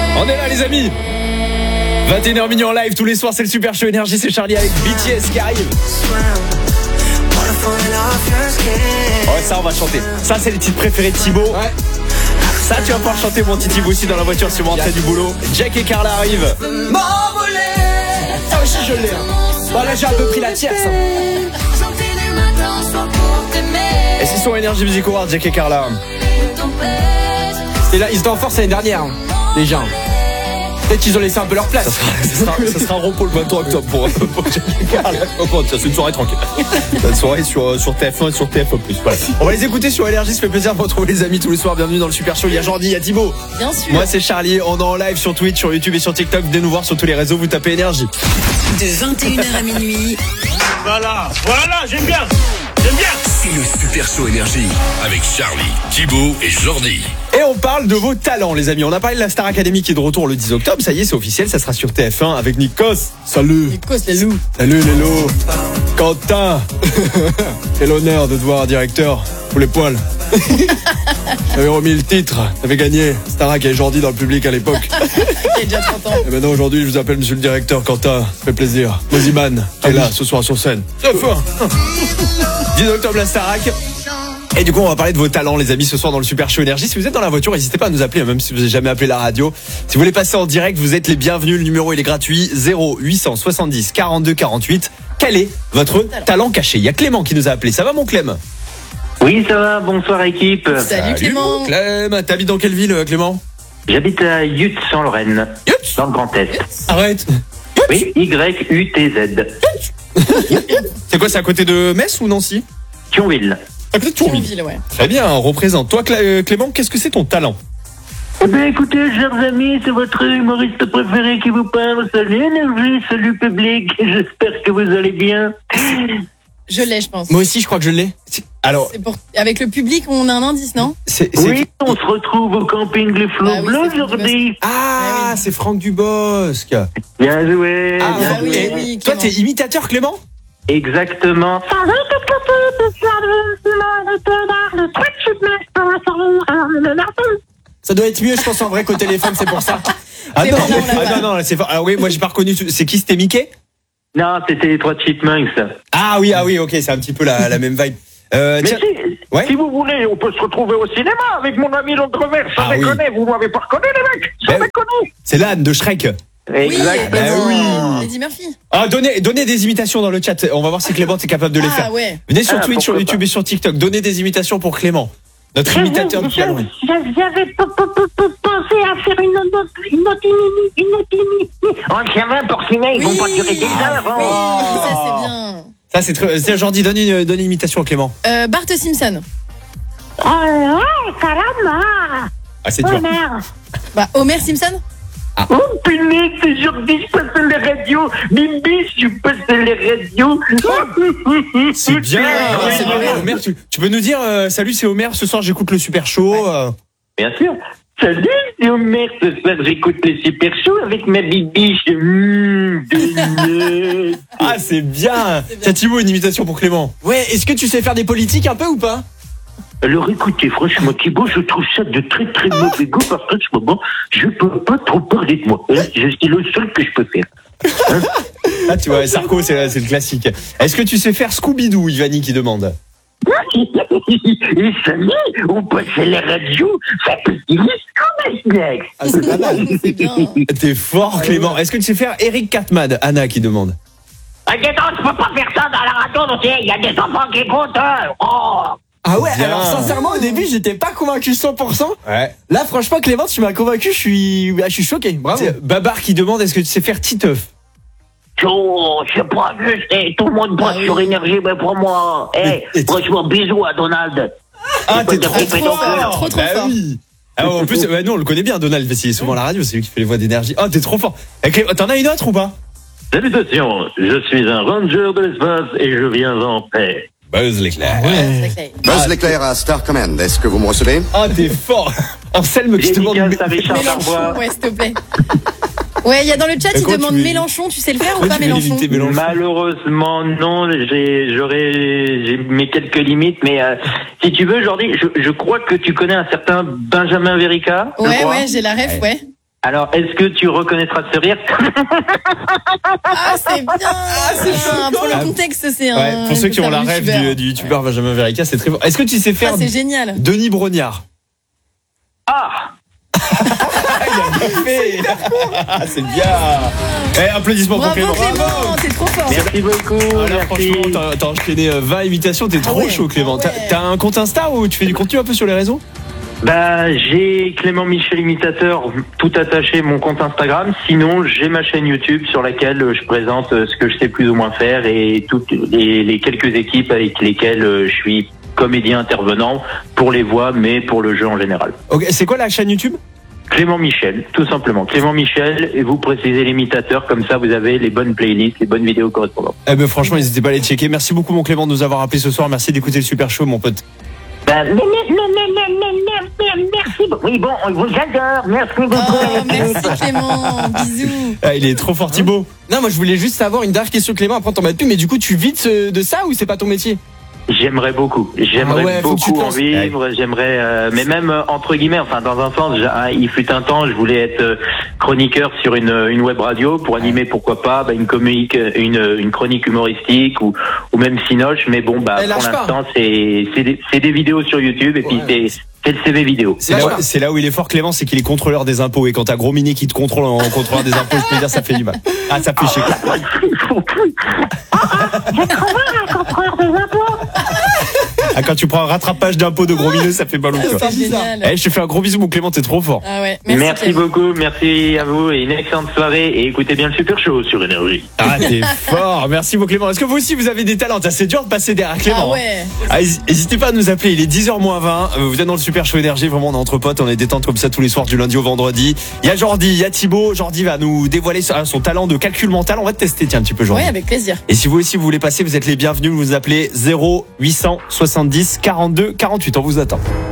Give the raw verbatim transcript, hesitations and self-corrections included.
On est là les amis. vingt et une heures minuit en live tous les soirs, c'est le Super Show Énergie, c'est Charlie avec B T S qui arrive. Ouais, ça on va chanter. Ça c'est le titre préféré de Thibaut. Ouais. Ça tu vas pouvoir chanter mon petit Thibaut aussi dans la voiture si vous rentrez du boulot. Jack et Carla arrivent. Ça aussi je l'ai. Bon là j'ai un peu pris la tierce. Et c'est sur Énergie Music Awards, Jack et Carla. Et là ils étaient en force l'année dernière hein, déjà. Peut-être qu'ils ont laissé un peu leur place. Ça sera, ça sera, ça sera un repos le vingt-trois octobre pour, pour Jack et Carla. C'est une soirée tranquille. Une soirée sur, sur T F un et sur T F un plus. Voilà. On va les écouter sur Énergie, ça fait plaisir de vous retrouver les amis tous les soirs. Bienvenue dans le Super Show. Il y a Jordi, il y a Thibaut. Bien sûr. Moi c'est Charlie, on est en live sur Twitch, sur YouTube et sur TikTok. Venez nous voir sur tous les réseaux, vous tapez Énergie. De vingt et une heures à minuit. Voilà, voilà, j'aime bien. J'aime bien. C'est le Super Show Énergie avec Charlie, Thibaut et Jordi. Et on parle de vos talents les amis. On a parlé de la Star Academy qui est de retour le dix octobre. Ça y est, c'est officiel, ça sera sur T F un avec Nikos. Salut. Nikos les loups. Salut les loups. Quentin. Quel honneur de te voir directeur. Pour les poils. J'avais remis le titre, t'avais gagné. Starac et Jordi dans le public à l'époque. Il y a déjà trente ans. Et maintenant aujourd'hui je vous appelle monsieur le directeur Quentin. Ça fait plaisir. Moziman, t'es là ce soir sur scène. C'est fort. dix octobre la Starac. Et du coup on va parler de vos talents les amis ce soir dans le Super Show Énergie. Si vous êtes dans la voiture, n'hésitez pas à nous appeler, même si vous n'avez jamais appelé la radio. Si vous voulez passer en direct, vous êtes les bienvenus. Le numéro il est gratuit. Zéro huit cent soixante-dix quarante-deux quarante-huit. Quel est votre talent caché? Il y a Clément qui nous a appelé. Ça va mon Clem? Oui, ça va, bonsoir équipe. Salut, Salut Clément. Clem, t'habites dans quelle ville Clément? J'habite à Yutz en Lorraine, Yutz dans le Grand Est. Arrête. Oui, Y U T Z. C'est quoi, c'est à côté de Metz ou Nancy? Thionville. À côté de Thionville. Thionville, ouais. Très bien, on représente. Toi Clé- Clément, qu'est-ce que c'est ton talent? Eh bien écoutez, chers amis, c'est votre humoriste préféré qui vous parle. Salut Énergie, salut public, j'espère que vous allez bien. Je l'ai, je pense. Moi aussi je crois que je l'ai. Alors, C'est pour... Avec le public, on a un indice, non? c'est, c'est... Oui, on se retrouve au camping Les Flots Ah oui, Bleus c'est Franck aujourd'hui. Ah, c'est Franck Dubosc. Bien joué, Ah, bien oui, joué. oui. Toi, Clément. t'es imitateur, Clément? Exactement. Ça doit être mieux je pense en vrai qu'au téléphone, c'est pour ça. Ah C'est non, bon, là, on l'a ah pas. non, non, là, c'est fort. Ah oui, moi j'ai pas reconnu. C'est qui, c'était Mickey? Non, c'était les trois Chipmunks. Ah oui, ah oui, ok, c'est un petit peu la, la même vibe. Euh, Mais tiens, si, ouais. si vous voulez, on peut se retrouver au cinéma avec mon ami l'Entreverse. Sans Ah oui. déconner, vous m'avez pas reconnu les mecs. Sans Ben- déconner. c'est l'âne de Shrek. Exactement. Ah oui. Eddie Murphy. Ah, donnez, donnez des imitations dans le chat. On va voir si Clément est capable de les Ah faire. ouais. Venez sur Ah, Twitch, sur pourquoi YouTube pas. et sur TikTok. Donnez des imitations pour Clément, notre imitateur du Halloween. J'avais p- p- p- p- pensé à faire une autre, une autre, une autre, une autre. Oh, ça va pour cinéma, ils vont pas durer des heures. Oui, hein. ça c'est bien. Ça, c'est très. C'est Jordi, donne une, donne une imitation à Clément. Euh, Bart Simpson. Oh, ouais, caramba. Ah, c'est dur. merde. Bah, Homer Simpson. Oh, punaise, c'est Jordi, je passe les radios. Bimbi, je passe les radios. C'est bien. Ouais, c'est ouais, bien. ouais. Homer, tu, tu peux nous dire, euh, salut, c'est Homer. Ce soir, j'écoute le Super Show. euh. Bien sûr. Salut, c'est Homer. Ce soir, j'écoute les super shows avec ma bibiche. Mmh, de Ah, c'est bien. C'est bien. Tiens, Thibaut, une imitation pour Clément. Ouais, est-ce que tu sais faire des politiques un peu ou pas? Alors écoutez, franchement, Thibaut, je trouve ça de très très mauvais goût parce qu'en ce moment, je peux pas trop parler de moi. Hein, je suis le seul que je peux faire. Ah, tu vois, Sarko, c'est, c'est le classique. Est-ce que tu sais faire Scooby-Doo, Ivani qui demande? Et salut, on passe à la radio, ça peut dire Scooby-Snacks. Ah, c'est pas mal. C'est bien. T'es fort, Clément. Est-ce que tu sais faire Eric Cartman? Anna qui demande. Ah, dis donc, je peux pas faire ça dans la radio, tu sais, il y a des enfants qui écoutent. hein. Oh. Ah ouais, Bien. alors sincèrement au début j'étais pas convaincu cent pour cent. Ouais. Là franchement Clément tu m'as convaincu, je suis je suis choqué. Bravo. C'est Babar qui demande, est-ce que tu sais faire Titeuf? Oh, je sais pas, juste, eh, tout le monde passe Ah oui. sur énergie, mais pour moi, eh, Mais- et- franchement, bisous à Donald. Ah, t'es pas trop de répéter fort. ton cœur. Trop, trop Bah fort. oui. Ah, en plus, ouais, nous on le connaît bien, Donald, parce qu'il est souvent à la radio, c'est lui qui fait les voix d'énergie. Oh, t'es trop fort. Eh, Clément, t'en as une autre ou pas? Salutations, je suis un ranger de l'espace et je viens en paix. Buzz l'éclair. Ouais, c'est clair. Buzz l'éclair à Star Command, est-ce que vous me recevez? Ah, t'es fort. Anselme qui te demande. Dédicace à Richard Mélenchon, Darbois. ouais, s'il te plaît. Ouais, il y a dans le chat, Mais il comment demande tu veux- Mélenchon, tu sais le faire ou Comment pas tu veux Mélenchon? limiter Mélenchon? Malheureusement, non, j'ai, j'aurais, j'ai mes quelques limites, mais euh, si tu veux, Jordi, je, je crois que tu connais un certain Benjamin Verica. je Ouais, crois. ouais, j'ai la ref, ouais. Alors, est-ce que tu reconnaîtras ce rire? Ah, c'est bien. Ah, c'est choquant. Pour le contexte, c'est un. Ouais, pour ceux qui ont la c'est un rêve youtubeur. du, du youtubeur Benjamin Verica, c'est très bon. Est-ce que tu sais faire Ah, c'est génial. Denis Brognard? Ah! Fait. Ah, c'est bien. Eh, applaudissements pour Bravo Clément. Clément, t'es trop fort. Merci beaucoup. Ah, là, merci. franchement, t'as, t'as enchaîné euh, vingt imitations, t'es trop ouais, chaud, Clément. ah ouais. T'as, t'as un compte Insta où tu fais du contenu un peu sur les réseaux? Bah, j'ai Clément Michel Imitateur tout attaché mon compte Instagram. Sinon, j'ai ma chaîne YouTube sur laquelle je présente ce que je sais plus ou moins faire et toutes les, les quelques équipes avec lesquelles je suis comédien intervenant pour les voix, mais pour le jeu en général. Ok, c'est quoi la chaîne YouTube? Clément Michel, tout simplement. Clément Michel, et vous précisez l'imitateur, comme ça vous avez les bonnes playlists, les bonnes vidéos correspondantes. Eh ben franchement, n'hésitez pas à les checker. Merci beaucoup mon Clément de nous avoir appelé ce soir. Merci d'écouter le Super Show, mon pote. Ben, mais, mais, mais, mais, mais, mais, mais, merci. Oui, bon, on vous adore. Merci beaucoup. Oh, merci Clément. Bisous. Ah, il est trop fort, Thibaut. Non, moi je voulais juste savoir une dernière question, Clément, après on t'en met plus, mais du coup tu vis de, ce- de ça ou c'est pas ton métier? J'aimerais beaucoup, j'aimerais Ah ouais, faut que tu beaucoup te en lances. vivre, j'aimerais, euh, mais même euh, entre guillemets, enfin dans un sens, j'ai- il fut un temps, je voulais être euh, chroniqueur sur une, une web radio pour animer, pourquoi pas, bah, une comique, une, une chronique humoristique ou, ou même Cinoche, mais bon, bah Eh, pour lâche pas. l'instant c'est c'est des, c'est des vidéos sur YouTube et puis Ouais. c'est c'est le C V vidéo. C'est là, où- c'est là où il est fort, Clément, c'est qu'il est contrôleur des impôts. Et quand t'as Gros Mini qui te contrôle en contrôleur des impôts, je peux dire, ça fait du mal. Ah, ça fait chier. J'ai trouvé un contrôleur des impôts. Ah, quand tu prends un rattrapage d'impôts de Gros Mineux, ça fait mal au cœur. C'est génial. Eh, je te fais un gros bisou, mon Clément, t'es trop fort. Ah ouais, merci, Merci Clément. beaucoup, merci à vous et une excellente soirée et écoutez bien le Super Show sur Énergie. Ah, t'es fort. Merci, mon Clément. Est-ce que vous aussi, vous avez des talents? C'est dur de passer derrière Clément. Ah hein. ouais. Ah, n'hésitez pas à nous appeler, il est dix heures moins vingt. Euh, Vous êtes dans le Super Show Énergie, vraiment on est entre potes, on est détente comme ça tous les soirs du lundi au vendredi. Il y a Jordi, il y a Thibaut. Jordi va nous dévoiler son son talent de calcul mental. On va te tester, tiens, un petit peu, Jordi. Ouais, avec plaisir. Et si vous aussi vous voulez passer, vous êtes les bienvenus, vous nous appelez zéro huit cent soixante-dix quarante-deux quarante-huit, on vous attend.